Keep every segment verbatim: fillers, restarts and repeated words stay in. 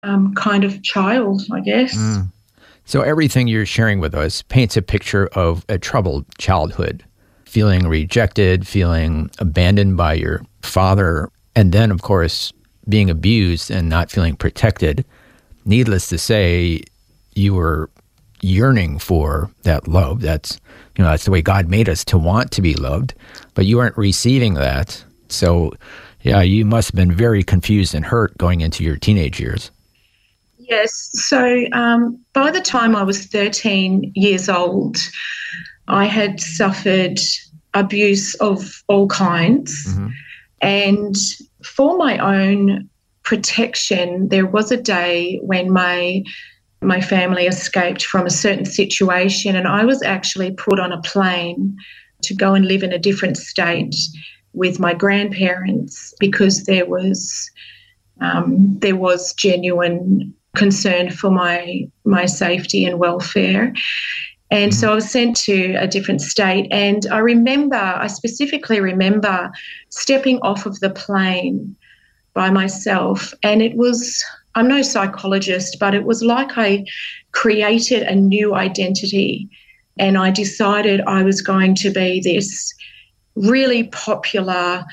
um, kind of child, I guess. Mm. So everything you're sharing with us paints a picture of a troubled childhood, feeling rejected, feeling abandoned by your father, and then, of course, being abused and not feeling protected. Needless to say, you were yearning for that love. That's, you know, that's the way God made us, to want to be loved, but you weren't receiving that. So, yeah, you must have been very confused and hurt going into your teenage years. Yes. So um, by the time I was thirteen years old, I had suffered abuse of all kinds. Mm-hmm. And for my own protection, there was a day when my my family escaped from a certain situation, and I was actually put on a plane to go and live in a different state with my grandparents because there was um, there was genuine concern for my my safety and welfare. And mm-hmm. so I was sent to a different state. And I remember, I specifically remember stepping off of the plane by myself. And it was, I'm no psychologist, but it was like I created a new identity. And I decided I was going to be this really popular,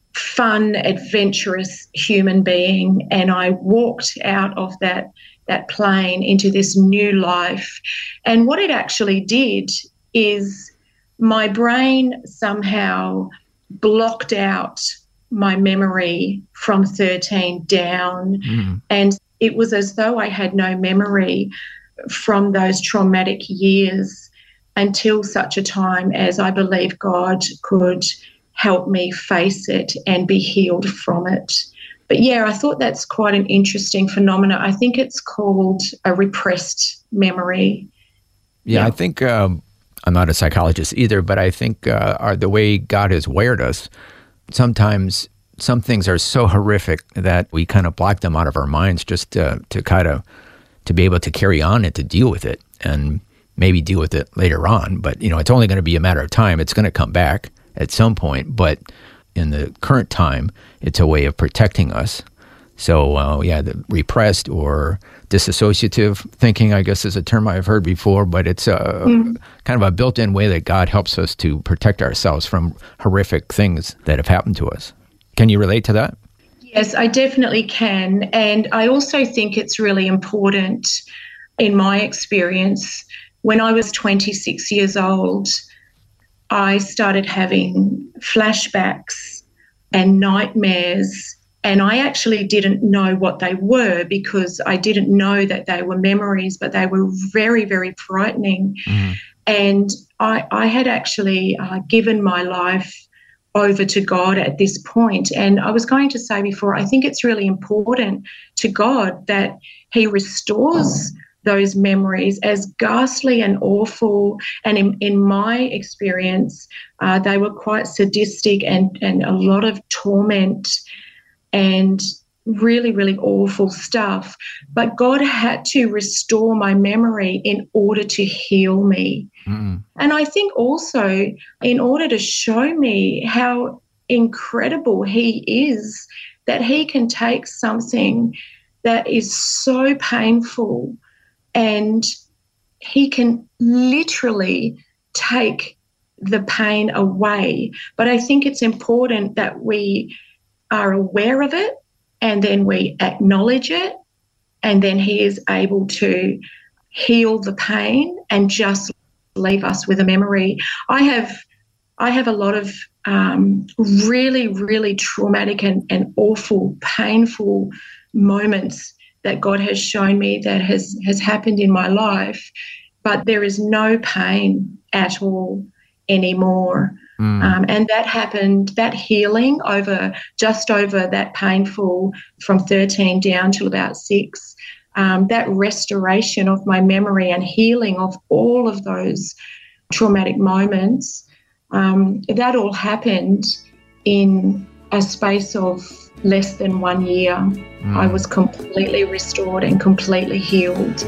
fun, adventurous human being. And I walked out of that that plane into this new life. And what it actually did is my brain somehow blocked out my memory from thirteen down. Mm. And it was as though I had no memory from those traumatic years until such a time as I believe God could help me face it and be healed from it. But yeah, I thought that's quite an interesting phenomenon. I think it's called a repressed memory. Yeah, yeah. I think, um, I'm not a psychologist either, but I think uh, our, the way God has wired us, sometimes some things are so horrific that we kind of block them out of our minds just uh, to kind of, to be able to carry on and to deal with it and maybe deal with it later on. But, you know, it's only going to be a matter of time. It's going to come back at some point, but in the current time, it's a way of protecting us. So, uh, yeah, the repressed or disassociative thinking, I guess, is a term I've heard before, but it's a, mm. kind of a built-in way that God helps us to protect ourselves from horrific things that have happened to us. Can you relate to that? Yes, I definitely can. And I also think it's really important in my experience. When I was twenty-six years old, I started having flashbacks and nightmares, and I actually didn't know what they were because I didn't know that they were memories, but they were very, very frightening. Mm. And I, I had actually uh, given my life over to God at this point. And I was going to say before, I think it's really important to God that He restores oh. those memories, as ghastly and awful. And in, in my experience, uh, they were quite sadistic and, and a lot of torment and really, really awful stuff. But God had to restore my memory in order to heal me. Mm. And I think also in order to show me how incredible He is, that He can take something that is so painful and He can literally take the pain away. But I think it's important that we are aware of it and then we acknowledge it, and then He is able to heal the pain and just leave us with a memory. I have I have a lot of um, really, really traumatic and, and awful, painful moments that God has shown me that has, has happened in my life, but there is no pain at all anymore. Mm. Um, and that happened, that healing over, just over that painful from thirteen down to about six, um, that restoration of my memory and healing of all of those traumatic moments, um, that all happened in a space of less than one year. Mm. I was completely restored and completely healed.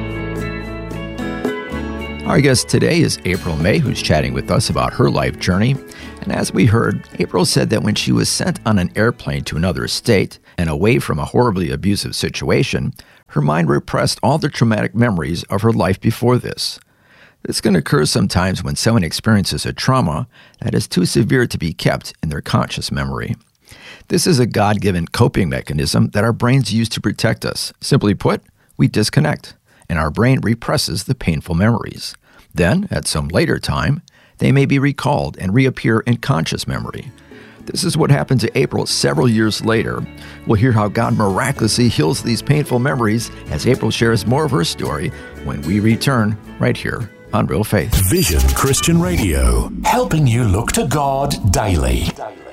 Our guest today is April May, who's chatting with us about her life journey. And as we heard, April said that when she was sent on an airplane to another state and away from a horribly abusive situation, Her mind repressed all the traumatic memories of her life before this. This can occur sometimes when someone experiences a trauma that is too severe to be kept in their conscious memory. This is a God-given coping mechanism that our brains use to protect us. Simply put, we disconnect, and our brain represses the painful memories. Then, at some later time, they may be recalled and reappear in conscious memory. This is what happened to April several years later. We'll hear how God miraculously heals these painful memories as April shares more of her story when we return right here on Real Faith. Vision Christian Radio, helping you look to God daily.